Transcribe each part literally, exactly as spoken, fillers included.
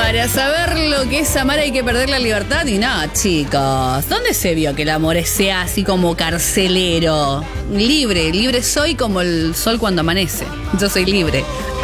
Para saber lo que es amar hay que perder la libertad y nada, chicos. ¿Dónde se vio que el amor sea así como carcelero? Libre, libre soy como el sol cuando amanece. Yo soy libre.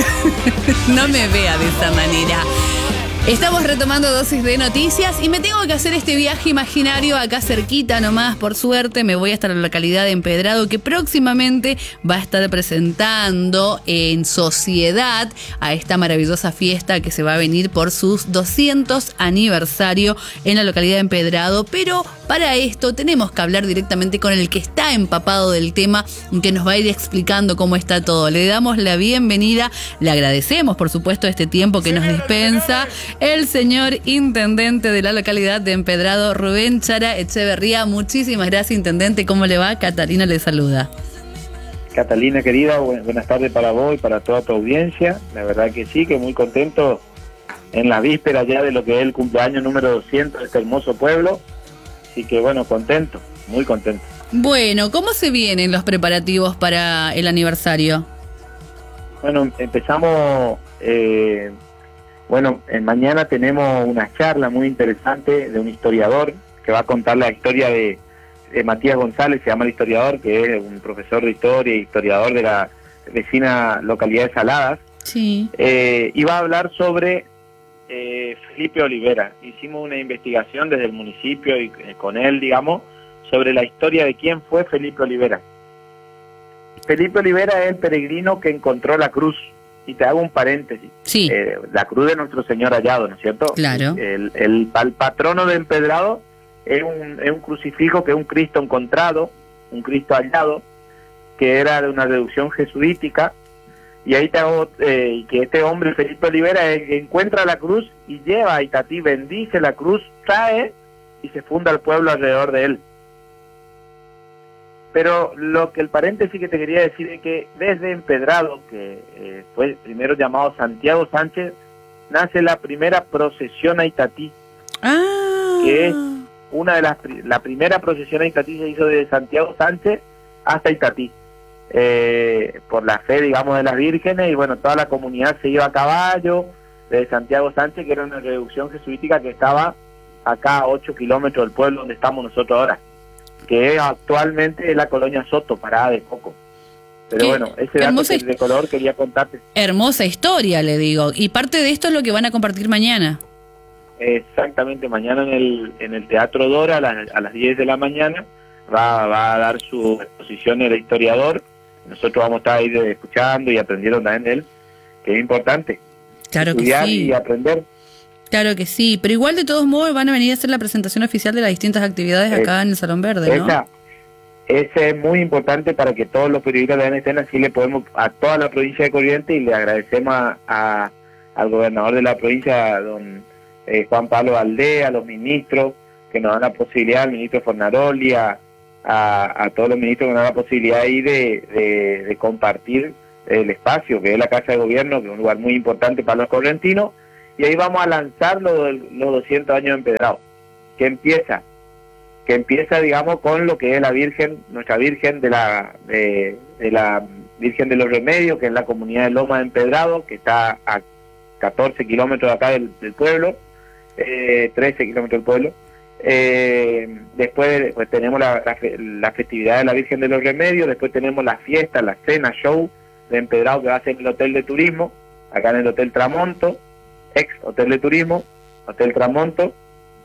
No me vea de esa manera. Estamos retomando dosis de noticias y me tengo que hacer este viaje imaginario acá cerquita nomás, por suerte. Me voy hasta la localidad de Empedrado, que próximamente va a estar presentando en sociedad a esta maravillosa fiesta que se va a venir por sus doscientos aniversario en la localidad de Empedrado. Pero para esto tenemos que hablar directamente con el que está empapado del tema, que nos va a ir explicando cómo está todo. Le damos la bienvenida, le agradecemos por supuesto este tiempo que nos dispensa el señor intendente de la localidad de Empedrado, Rubén Chara Echeverría. Muchísimas gracias, intendente. ¿Cómo le va? Catalina le saluda. Catalina, querida, buenas tardes para vos y para toda tu audiencia. La verdad que sí, que muy contento en la víspera ya de lo que es el cumpleaños número doscientos de este hermoso pueblo. Así que bueno, contento, muy contento. Bueno, ¿cómo se vienen los preparativos para el aniversario? Bueno, empezamos... Eh, Bueno, eh, mañana tenemos una charla muy interesante de un historiador que va a contar la historia de, de Matías González, se llama el historiador, que es un profesor de historia y historiador de la vecina localidad de Saladas. Sí. Eh, y va a hablar sobre eh, Felipe Olivera. Hicimos una investigación desde el municipio y eh, con él, digamos, sobre la historia de quién fue Felipe Olivera. Felipe Olivera es el peregrino que encontró la cruz. Y te hago un paréntesis. Sí. Eh, la cruz de nuestro Señor hallado, ¿no es cierto? Claro. El, el, el patrono de Empedrado es un, es un crucifijo que es un Cristo encontrado, un Cristo hallado, que era de una reducción jesuítica. Y ahí te hago eh, que este hombre, Felipe Olivera, eh, encuentra la cruz y lleva a Itatí, bendice la cruz, trae y se funda el pueblo alrededor de él. Pero lo que el paréntesis que te quería decir es que desde Empedrado, que eh, fue primero llamado Santiago Sánchez, nace la primera procesión a Itatí, Ah. que es una de las, la primera procesión a Itatí se hizo desde Santiago Sánchez hasta Itatí, eh, por la fe, digamos, de las vírgenes, y bueno, toda la comunidad se iba a caballo, desde Santiago Sánchez, que era una reducción jesuítica que estaba acá a ocho kilómetros del pueblo donde estamos nosotros ahora, que actualmente es la colonia Soto, Parada de Coco. Pero Qué, bueno, ese dato que, de color quería contarte. Hermosa historia, le digo. Y parte de esto es lo que van a compartir mañana. Exactamente, mañana en el en el Teatro Dora a las, a las diez de la mañana va, va a dar su exposición el historiador. Nosotros vamos a estar ahí escuchando y aprendiendo también de él, que es importante. Claro que estudiar sí. Y aprender. Claro que sí, pero igual de todos modos van a venir a hacer la presentación oficial de las distintas actividades acá es, en el Salón Verde, ¿no? Esa, ese es muy importante para que todos los periodistas vean escena, así le podemos a toda la provincia de Corrientes, y le agradecemos a, a, al gobernador de la provincia, don eh, Juan Pablo Valdés, a los ministros que nos dan la posibilidad, al ministro Fornaroli, a, a, a todos los ministros que nos dan la posibilidad ahí de, de, de compartir el espacio, que es la Casa de Gobierno, que es un lugar muy importante para los correntinos. Y ahí vamos a lanzar los, los doscientos años de Empedrado, que empieza, que empieza, digamos, con lo que es la Virgen, nuestra Virgen de la de, de la Virgen de los Remedios, que es la comunidad de Loma de Empedrado, que está a catorce kilómetros de acá del, del pueblo, eh, trece kilómetros del pueblo. Eh, después pues, tenemos la, la, la festividad de la Virgen de los Remedios, después tenemos la fiesta, la cena, show de Empedrado, que va a ser en el Hotel de Turismo, acá en el Hotel Tramonto, ex Hotel de Turismo, Hotel Tramonto.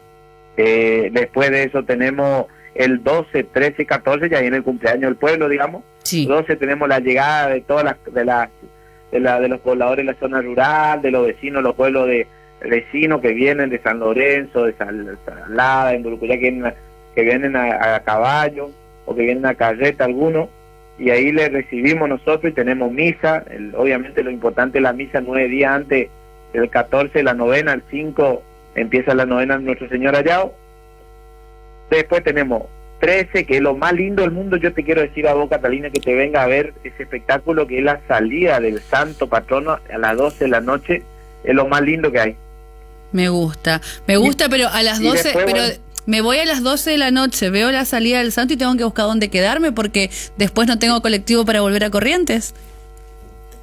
Eh, después de eso tenemos el doce, trece, catorce, ya viene el cumpleaños del pueblo, digamos. Sí. doce tenemos la llegada de todas las de las de, la, de los pobladores de la zona rural, de los vecinos, los pueblos de vecinos que vienen de San Lorenzo, de Sal, Salada, en Burucuyá, que vienen, a, que vienen a, a caballo o que vienen a carreta algunos, y ahí les recibimos nosotros y tenemos misa. El, obviamente lo importante es la misa nueve días antes. El catorce la novena, el cinco empieza la novena de Nuestro Señor Hallado. Después tenemos trece, que es lo más lindo del mundo. Yo te quiero decir a vos, Catalina, que te venga a ver ese espectáculo, que es la salida del santo patrono a las doce de la noche. Es lo más lindo que hay. Me gusta, me gusta, y, pero a las doce, después, pero bueno, me voy a las doce de la noche, veo la salida del santo y tengo que buscar dónde quedarme porque después no tengo colectivo para volver a Corrientes.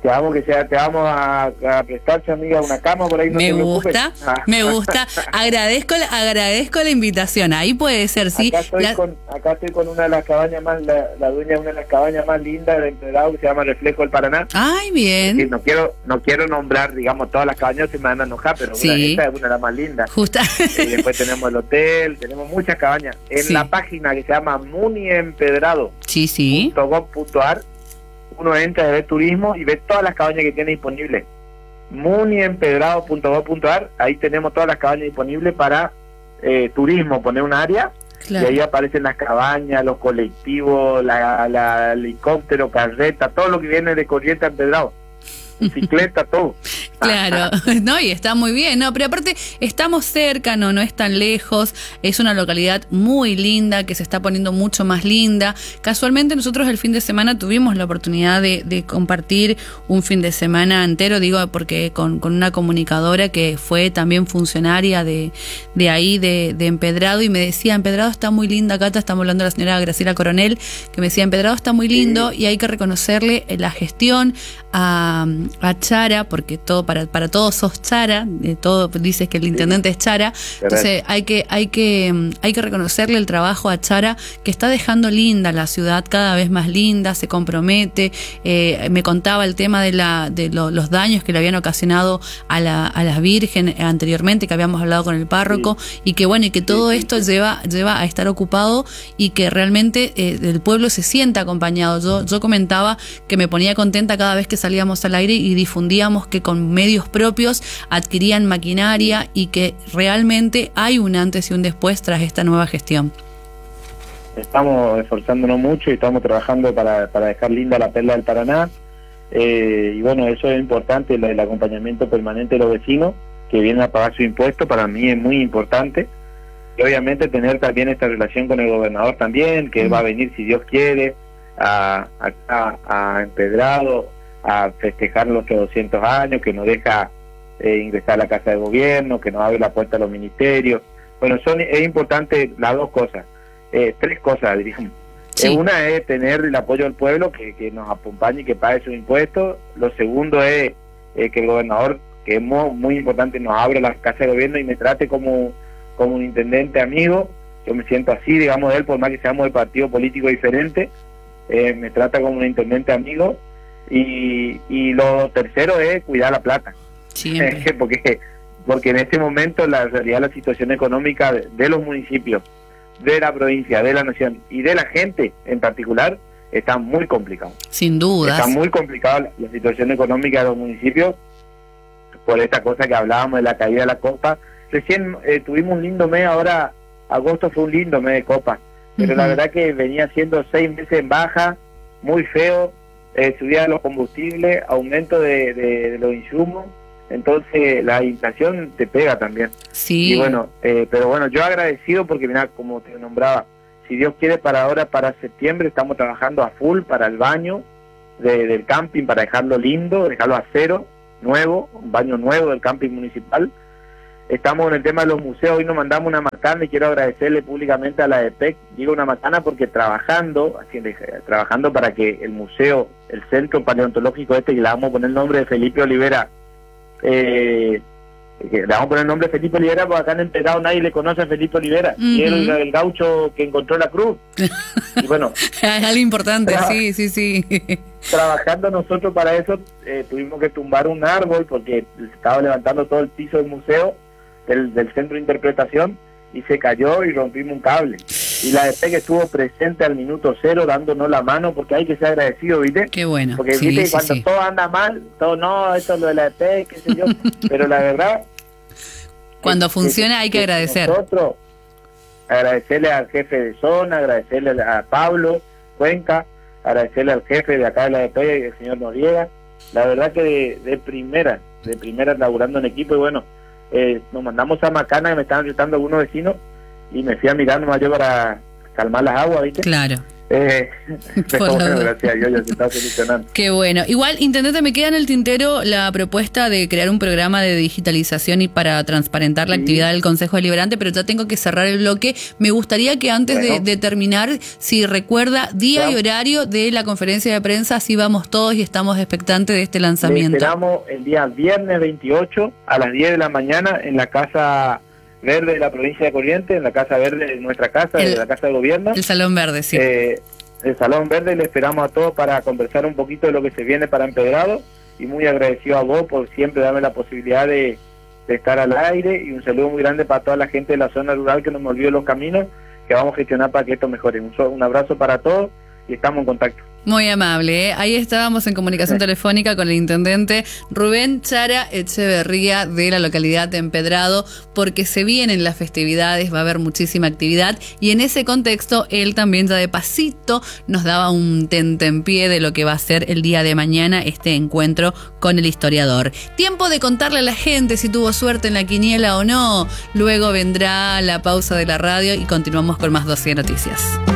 te vamos que sea, te vamos a, a prestar, amiga, una cama por ahí. No me te gusta, ah. me gusta. Agradezco, agradezco la invitación. Ahí puede ser, sí. Acá estoy, la... con, acá estoy con una de las cabañas más, la, la dueña de una de las cabañas más lindas de Empedrado, que se llama Reflejo del Paraná. Ay, bien. Sí, no quiero, no quiero nombrar, digamos, todas las cabañas, se me van a enojar, pero sí. una, esta es una de las más lindas. Justa. Y después tenemos el hotel, tenemos muchas cabañas. En sí. la página que se llama muniempedrado sí, sí. punto gov punto ar, uno entra a ver turismo y ve todas las cabañas que tiene disponibles. muniempedrado punto gov punto ar, ahí tenemos todas las cabañas disponibles para eh, turismo, poner un área, claro. Y ahí aparecen las cabañas, los colectivos, la, la helicóptero, carreta, todo lo que viene de Corrientes a Empedrado. Bicicleta, todo. Claro, no, y está muy bien, no, pero aparte estamos cerca, no, no es tan lejos, es una localidad muy linda que se está poniendo mucho más linda. Casualmente nosotros el fin de semana tuvimos la oportunidad de, de compartir un fin de semana entero, digo, porque con, con una comunicadora que fue también funcionaria de, de ahí, de, de Empedrado, y me decía, Empedrado está muy linda, Cata, estamos hablando de la señora Graciela Coronel, que me decía, Empedrado está muy lindo, sí. Y hay que reconocerle la gestión a, a Chara, porque todo para para todos sos Chara, de todo dices que el intendente sí. es Chara, entonces hay que hay que hay que reconocerle el trabajo a Chara, que está dejando linda la ciudad, cada vez más linda, se compromete. Eh, me contaba el tema de la de lo, los daños que le habían ocasionado a la a las Virgen anteriormente, que habíamos hablado con el párroco, sí. y que bueno, y que todo sí, esto sí. lleva lleva a estar ocupado y que realmente eh, el pueblo se sienta acompañado. Yo yo comentaba que me ponía contenta cada vez que salíamos al aire y difundíamos que con medios propios adquirían maquinaria y que realmente hay un antes y un después tras esta nueva gestión. Estamos esforzándonos mucho y estamos trabajando para, para dejar linda la perla del Paraná, eh, y bueno, eso es importante, el, el acompañamiento permanente de los vecinos que vienen a pagar su impuesto, para mí es muy importante, y obviamente tener también esta relación con el gobernador también, que mm. va a venir, si Dios quiere, a, a, a Empedrado a festejar los doscientos años, que nos deja eh, ingresar a la Casa de Gobierno, que nos abre la puerta a los ministerios. Bueno, son es importante las dos cosas, eh, tres cosas, diríamos. Sí. Eh, una es tener el apoyo del pueblo, que, que nos acompañe y que pague sus impuestos. Lo segundo es eh, que el gobernador, que es muy, muy importante, nos abra la Casa de Gobierno y me trate como, como un intendente amigo. Yo me siento así, digamos, de él, por más que seamos de partido político diferente, eh, me trata como un intendente amigo. Y, y lo tercero es cuidar la plata, porque porque en este momento la realidad, la situación económica de, de los municipios, de la provincia, de la nación y de la gente en particular está muy complicado. Sin duda. Está muy complicada la, la situación económica de los municipios por esta cosa que hablábamos de la caída de la copa. Recién eh, tuvimos un lindo mes, ahora agosto fue un lindo mes de copa, pero uh-huh. la verdad que venía siendo seis meses en baja, muy feo. Eh, subida de los combustibles, aumento de, de, de los insumos, entonces la inflación te pega también. Sí. Y bueno, eh, pero bueno, yo agradecido porque mira, como te nombraba, si Dios quiere para ahora, para septiembre, estamos trabajando a full para el baño de, del camping, para dejarlo lindo, dejarlo a cero, nuevo, un baño nuevo del camping municipal. Estamos en el tema de los museos, hoy nos mandamos una macana y quiero agradecerle públicamente a la E P E C, digo una macana porque trabajando, así, trabajando para que el museo, el centro paleontológico este, que le vamos a poner el nombre de Felipe Olivera, eh, que le vamos a poner el nombre de Felipe Olivera porque acá en Empedrado nadie le conoce a Felipe Olivera, uh-huh. y él el, el gaucho que encontró la cruz. Y bueno, es algo importante, sí, sí, sí. Trabajando nosotros para eso, eh, tuvimos que tumbar un árbol porque se estaba levantando todo el piso del museo, Del, del centro de interpretación, y se cayó y rompimos un cable. Y la E P E C estuvo presente al minuto cero dándonos la mano, porque hay que ser agradecido, ¿viste? Qué bueno. Porque sí, viste sí, cuando sí. todo anda mal, todo no, esto es lo de la E P E C, qué sé yo, pero la verdad cuando es, funciona es, hay que es, agradecer. Nosotros agradecerle al jefe de zona, agradecerle a Pablo Cuenca, agradecerle al jefe de acá de la E P E C, el señor Noriega, la verdad que de, de primera, de primera laburando en equipo, y bueno, Eh, nos mandamos a Macana, que me estaban gritando algunos vecinos, y me fui a mirar nomás yo para calmar las aguas, ¿viste? Claro. Eh, Por bueno, la- gracias a Dios ya se está solucionando. Qué bueno. Igual, intendente, me queda en el tintero la propuesta de crear un programa de digitalización y para transparentar la Sí. actividad del Consejo Deliberante, pero ya tengo que cerrar el bloque. Me gustaría que antes de, Bueno. de terminar, si recuerda día y Claro. horario de la conferencia de prensa, así vamos todos y estamos expectantes de este Le lanzamiento. esperamos el día viernes veintiocho a las diez de la mañana en la Casa Verde de la provincia de Corrientes, en la Casa Verde de nuestra casa, El- de la Casa de Gobierno. El Salón Verde, sí. Eh, el Salón Verde, le esperamos a todos para conversar un poquito de lo que se viene para Empedrado, y muy agradecido a vos por siempre darme la posibilidad de, de estar al aire, y un saludo muy grande para toda la gente de la zona rural que no me olvidó los caminos, que vamos a gestionar para que esto mejore. Un, so- un abrazo para todos y estamos en contacto. Muy amable, ¿eh? Ahí estábamos en comunicación telefónica con el intendente Rubén Chara Echeverría de la localidad de Empedrado, porque se vienen las festividades, va a haber muchísima actividad, y en ese contexto él también ya de pasito nos daba un tentempié de lo que va a ser el día de mañana este encuentro con el historiador. Tiempo de contarle a la gente si tuvo suerte en la quiniela o no. Luego vendrá la pausa de la radio y continuamos con más doce Noticias.